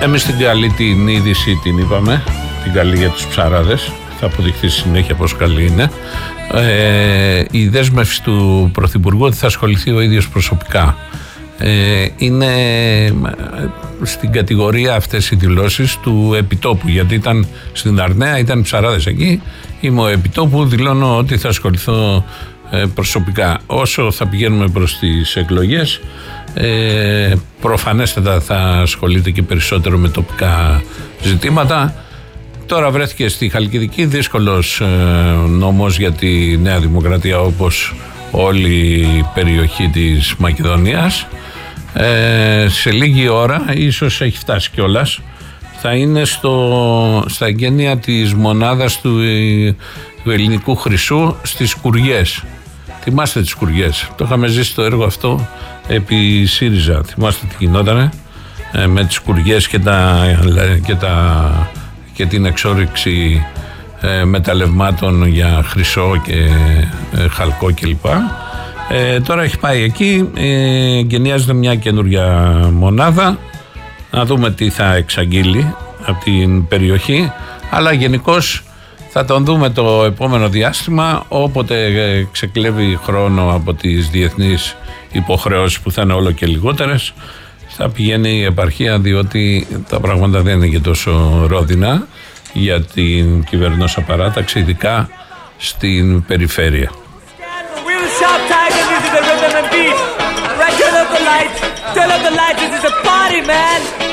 Εμείς την καλή την είδηση την είπαμε, την καλή για τους ψαράδες, θα αποδειχθεί συνέχεια πόσο καλή είναι. Η δέσμευση του Πρωθυπουργού ότι θα ασχοληθεί ο ίδιος προσωπικά. Είναι στην κατηγορία αυτές οι δηλώσεις του επιτόπου, γιατί ήταν στην Αρναία, ήταν ψαράδες εκεί, είμαι ο επιτόπου, δηλώνω ότι θα ασχοληθώ προσωπικά. Όσο θα πηγαίνουμε προς τις εκλογές, προφανέστατα θα ασχολείται και περισσότερο με τοπικά ζητήματα. Τώρα βρέθηκε στη Χαλκιδική δύσκολος νόμος για τη Νέα Δημοκρατία, όπως όλη η περιοχή της Μακεδονίας. Σε λίγη ώρα, ίσως έχει φτάσει κιόλας, θα είναι στα εγγένεια της μονάδας του ελληνικού χρυσού στις Κουριές. Θυμάστε τις Κουριές? Το είχαμε ζήσει το έργο αυτό επί ΣΥΡΙΖΑ. Θυμάστε τι γινότανε με τις Κουριές και την εξόρυξη μεταλλευμάτων για χρυσό και χαλκό κλπ. Τώρα έχει πάει εκεί, εγκαινιάζεται μια καινούργια μονάδα, να δούμε τι θα εξαγγείλει από την περιοχή, αλλά γενικώς θα τον δούμε το επόμενο διάστημα, όποτε ξεκλέβει χρόνο από τις διεθνείς υποχρεώσεις που θα είναι όλο και λιγότερες, θα πηγαίνει η επαρχία, διότι τα πράγματα δεν είναι και τόσο ρόδινα για την κυβερνόσα παράταξη, ειδικά στην περιφέρεια. Turn up the lights, this is a party, man!